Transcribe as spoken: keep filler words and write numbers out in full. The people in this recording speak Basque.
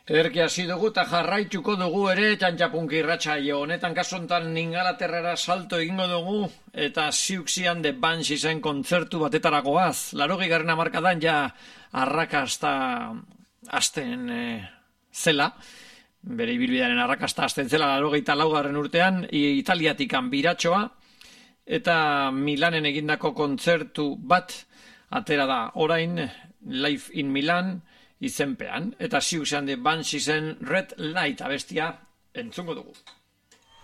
Ederki hasi dugu eta jarraituko dugu ere txantxapunki irratsaio honetan kasu honetan Ingalaterrara salto egingo dugu eta Siouxian The Banshesen kontzertu batetaragoaz. Laurogeigarren hamarkadan ja arrakasta hasten e, zela, bere ibilbidearen arrakasta hasten zela laurogeita laugarren urtean, Italiatikan biratxoa eta Milanen egindako kontzertu bat atera da orain Live in Milan izenpean, eta Siouxian The Banshesen Red Light abestia entzungo dugu.